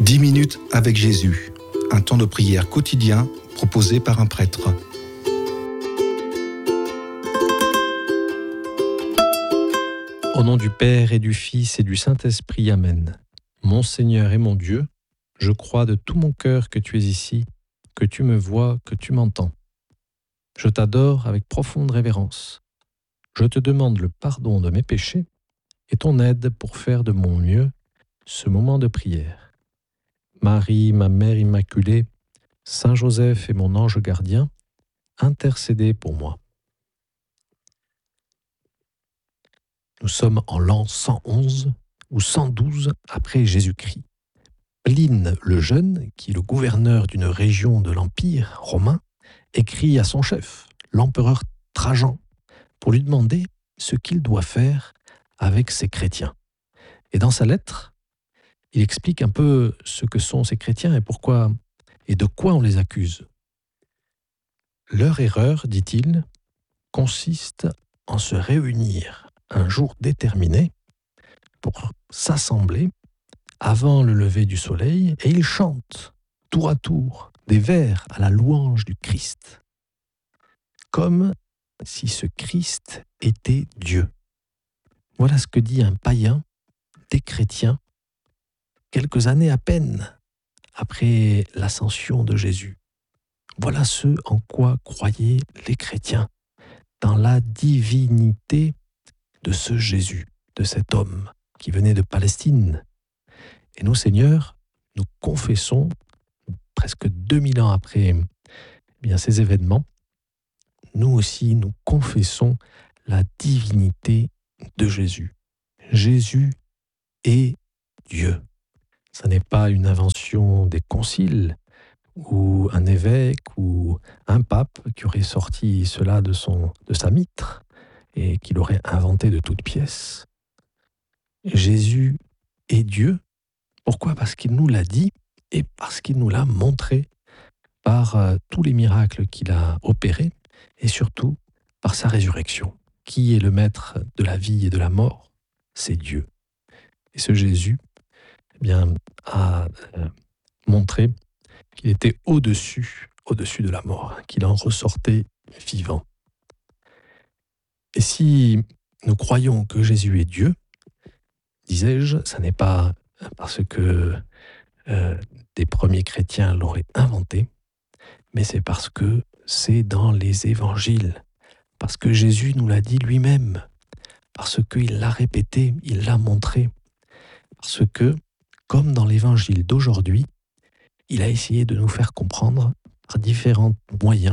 10 minutes avec Jésus, un temps de prière quotidien proposé par un prêtre. Au nom du Père et du Fils et du Saint-Esprit, Amen. Mon Seigneur et mon Dieu, je crois de tout mon cœur que tu es ici, que tu me vois, que tu m'entends. Je t'adore avec profonde révérence. Je te demande le pardon de mes péchés et ton aide pour faire de mon mieux ce moment de prière. Marie, ma Mère Immaculée, Saint Joseph et mon ange gardien, intercédez pour moi. Nous sommes en l'an 111 ou 112 après Jésus-Christ. Pline le Jeune, qui est le gouverneur d'une région de l'Empire romain, écrit à son chef, l'empereur Trajan, pour lui demander ce qu'il doit faire avec ces chrétiens. Et dans sa lettre, il explique un peu ce que sont ces chrétiens et pourquoi et de quoi on les accuse. Leur erreur, dit-il, consiste en se réunir un jour déterminé pour s'assembler avant le lever du soleil et ils chantent tour à tour des vers à la louange du Christ, comme si ce Christ était Dieu. Voilà ce que dit un païen des chrétiens quelques années à peine après l'ascension de Jésus. Voilà ce en quoi croyaient les chrétiens, dans la divinité de ce Jésus, de cet homme qui venait de Palestine. Et nous, Seigneur, nous confessons, presque 2000 ans après ces événements, nous aussi, nous confessons la divinité de Jésus. Jésus est Dieu. Ce n'est pas une invention des conciles ou un évêque ou un pape qui aurait sorti cela de sa mitre et qui l'aurait inventé de toutes pièces. Jésus est Dieu. Pourquoi ? Parce qu'il nous l'a dit et parce qu'il nous l'a montré par tous les miracles qu'il a opérés et surtout par sa résurrection. Qui est le maître de la vie et de la mort ? C'est Dieu. Et ce Jésus a montré qu'il était au-dessus de la mort, qu'il en ressortait vivant. Et si nous croyons que Jésus est Dieu, disais-je, ça n'est pas parce que des premiers chrétiens l'auraient inventé, mais c'est parce que c'est dans les évangiles, parce que Jésus nous l'a dit lui-même, parce qu'il l'a répété, il l'a montré, parce que, comme dans l'évangile d'aujourd'hui, il a essayé de nous faire comprendre par différents moyens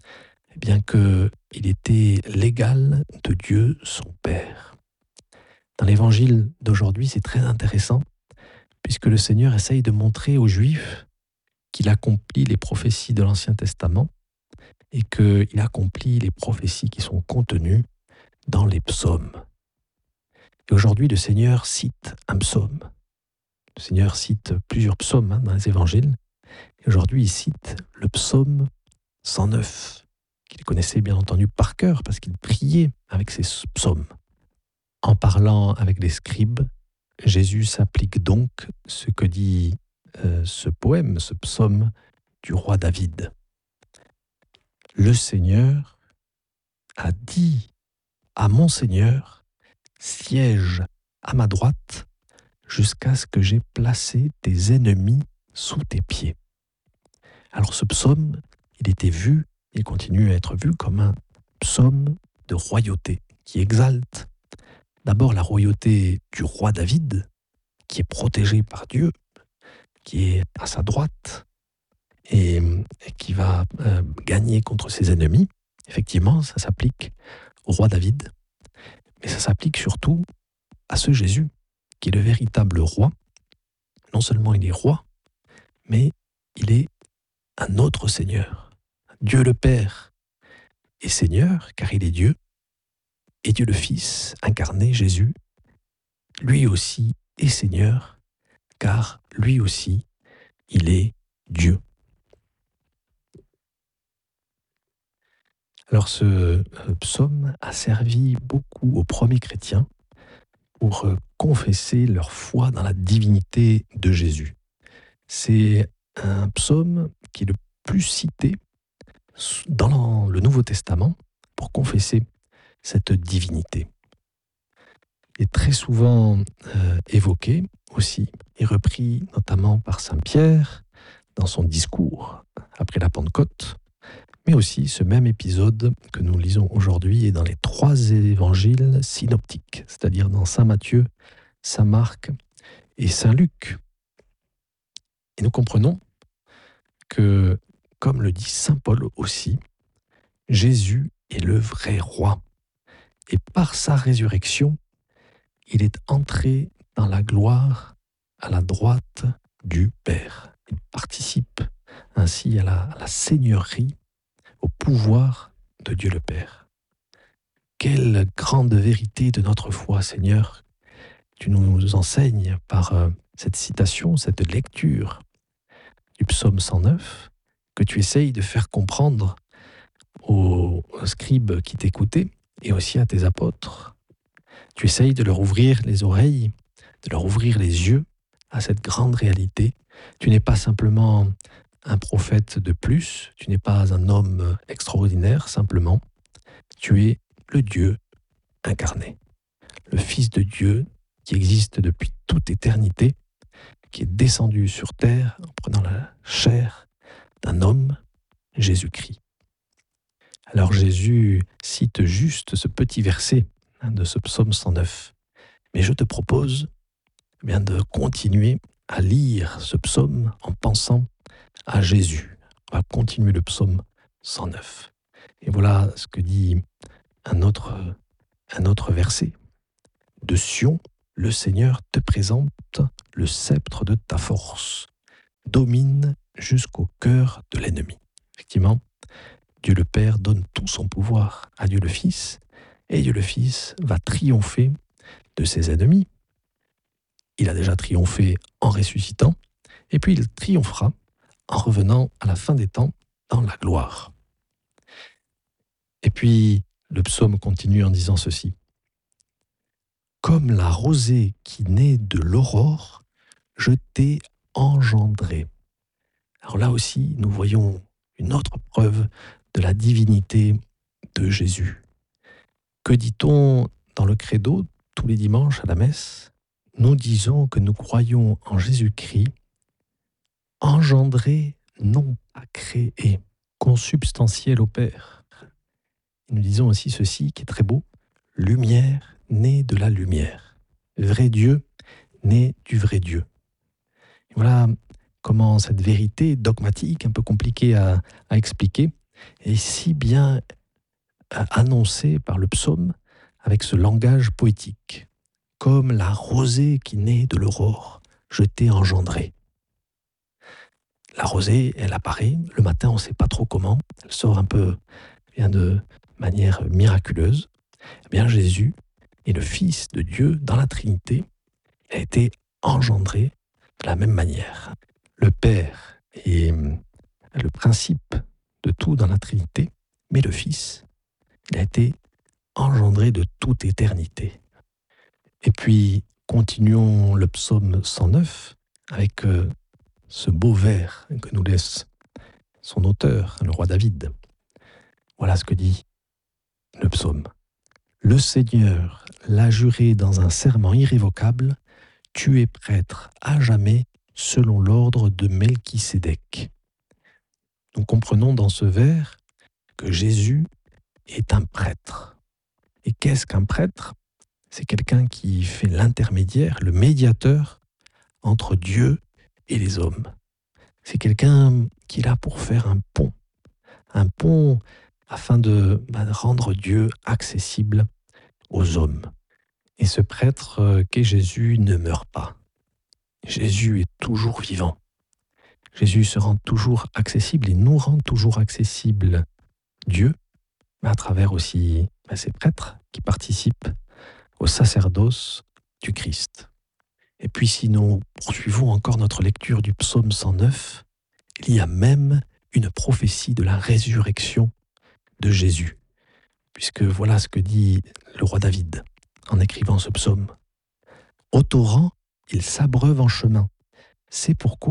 qu'il était l'égal de Dieu, son Père. Dans l'évangile d'aujourd'hui, c'est très intéressant, puisque le Seigneur essaye de montrer aux Juifs qu'il accomplit les prophéties de l'Ancien Testament et qu'il accomplit les prophéties qui sont contenues dans les psaumes. Et aujourd'hui, le Seigneur cite un psaume. Le Seigneur cite plusieurs psaumes dans les évangiles. Et aujourd'hui, il cite le psaume 109, qu'il connaissait bien entendu par cœur parce qu'il priait avec ces psaumes. En parlant avec les scribes, Jésus s'applique donc ce que dit ce poème, ce psaume du roi David. Le Seigneur a dit à mon Seigneur, siège à ma droite jusqu'à ce que j'ai placé tes ennemis sous tes pieds. Alors ce psaume, il était vu, il continue à être vu comme un psaume de royauté qui exalte d'abord la royauté du roi David, qui est protégé par Dieu, qui est à sa droite et qui va gagner contre ses ennemis. Effectivement, ça s'applique au roi David, mais ça s'applique surtout à ce Jésus, qui est le véritable roi. Non seulement il est roi, mais il est un autre Seigneur. Dieu le Père est Seigneur, car il est Dieu, et Dieu le Fils, incarné, Jésus, lui aussi est Seigneur, car lui aussi, il est Dieu. Alors ce psaume a servi beaucoup aux premiers chrétiens pour confesser leur foi dans la divinité de Jésus. C'est un psaume qui est le plus cité dans le Nouveau Testament pour confesser cette divinité. Il est très souvent évoqué aussi et repris notamment par saint Pierre dans son discours après la Pentecôte, mais aussi ce même épisode que nous lisons aujourd'hui est dans les 3 évangiles synoptiques, c'est-à-dire dans saint Matthieu, saint Marc et saint Luc. Et nous comprenons que, comme le dit saint Paul aussi, Jésus est le vrai roi. Et par sa résurrection, il est entré dans la gloire à la droite du Père. Il participe ainsi à la seigneurie, au pouvoir de Dieu le Père. Quelle grande vérité de notre foi, Seigneur, tu nous enseignes par cette citation, cette lecture du psaume 109, que tu essayes de faire comprendre aux scribes qui t'écoutaient et aussi à tes apôtres. Tu essayes de leur ouvrir les oreilles, de leur ouvrir les yeux à cette grande réalité. Tu n'es pas simplement un prophète de plus, tu n'es pas un homme extraordinaire simplement, tu es le Dieu incarné, le Fils de Dieu qui existe depuis toute éternité, qui est descendu sur terre en prenant la chair d'un homme, Jésus-Christ. Alors Jésus cite juste ce petit verset de ce psaume 109. Mais je te propose de continuer à lire ce psaume en pensant à Jésus. On va continuer le psaume 109. Et voilà ce que dit un autre verset. De Sion, le Seigneur te présente le sceptre de ta force. Domine jusqu'au cœur de l'ennemi. Effectivement, Dieu le Père donne tout son pouvoir à Dieu le Fils, et Dieu le Fils va triompher de ses ennemis. Il a déjà triomphé en ressuscitant, et puis il triomphera en revenant à la fin des temps dans la gloire. Et puis, le psaume continue en disant ceci. Comme la rosée qui naît de l'aurore, je t'ai engendré. Alors là aussi, nous voyons une autre preuve de la divinité de Jésus. Que dit-on dans le credo tous les dimanches à la messe? Nous disons que nous croyons en Jésus-Christ, engendré, non pas créé, consubstantiel au Père. Et nous disons aussi ceci qui est très beau, lumière née de la lumière, vrai Dieu né du vrai Dieu. Et voilà comment cette vérité dogmatique, un peu compliquée à expliquer, est si bien annoncée par le psaume avec ce langage poétique. Comme la rosée qui naît de l'aurore, je t'ai engendré. La rosée, elle apparaît, le matin on ne sait pas trop comment, elle sort un peu de manière miraculeuse. Eh bien Jésus est le Fils de Dieu dans la Trinité, il a été engendré de la même manière. Le Père est le principe de tout dans la Trinité, mais le Fils, il a été engendré de toute éternité. Et puis, continuons le psaume 109 avec ce beau vers que nous laisse son auteur, le roi David. Voilà ce que dit le psaume. Le Seigneur l'a juré dans un serment irrévocable, tu es prêtre à jamais selon l'ordre de Melchisédek. Nous comprenons dans ce vers que Jésus est un prêtre. Et qu'est-ce qu'un prêtre? C'est quelqu'un qui fait l'intermédiaire, le médiateur entre Dieu et les hommes. C'est quelqu'un qui est là pour faire un pont afin de rendre Dieu accessible aux hommes. Et ce prêtre qu'est Jésus ne meurt pas. Jésus est toujours vivant. Jésus se rend toujours accessible et nous rend toujours accessible Dieu, à travers aussi ces prêtres qui participent au sacerdoce du Christ. Et puis si nous poursuivons encore notre lecture du psaume 109, il y a même une prophétie de la résurrection de Jésus, puisque voilà ce que dit le roi David en écrivant ce psaume. Au torrent, il s'abreuve en chemin. C'est pourquoi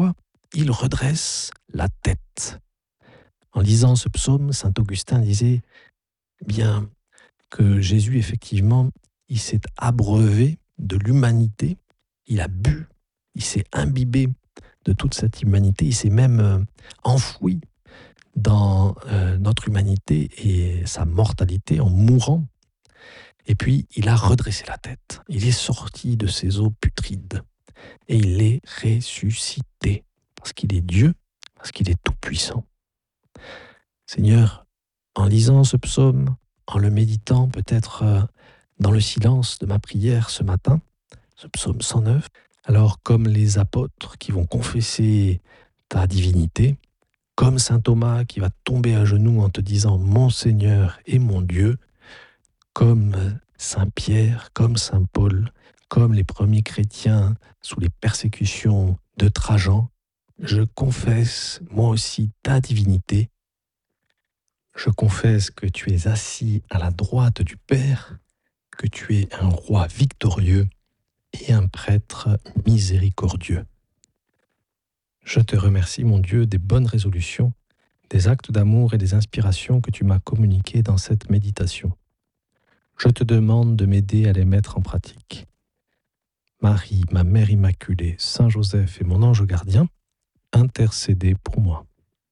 il redresse la tête. En lisant ce psaume, saint Augustin disait bien que Jésus, effectivement, il s'est abreuvé de l'humanité, il a bu, il s'est imbibé de toute cette humanité, il s'est même enfoui dans notre humanité et sa mortalité en mourant. Et puis, il a redressé la tête. Il est sorti de ses eaux putrides et il est ressuscité parce qu'il est Dieu, parce qu'il est tout-puissant. Seigneur, en lisant ce psaume, en le méditant peut-être dans le silence de ma prière ce matin, ce psaume 109, alors comme les apôtres qui vont confesser ta divinité, comme saint Thomas qui va tomber à genoux en te disant « Mon Seigneur et mon Dieu », comme saint Pierre, comme saint Paul, comme les premiers chrétiens sous les persécutions de Trajan, je confesse moi aussi ta divinité. Je confesse que tu es assis à la droite du Père, que tu es un roi victorieux et un prêtre miséricordieux. Je te remercie, mon Dieu, des bonnes résolutions, des actes d'amour et des inspirations que tu m'as communiquées dans cette méditation. Je te demande de m'aider à les mettre en pratique. Marie, ma Mère Immaculée, Saint Joseph et mon ange gardien, intercédez pour moi.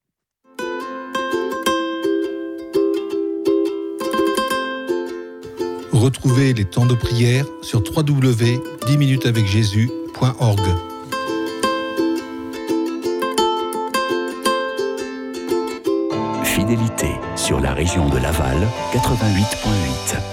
Retrouvez les temps de prière sur www.10minutesavecjésus.org. Fidélité sur la région de Laval, 88.8.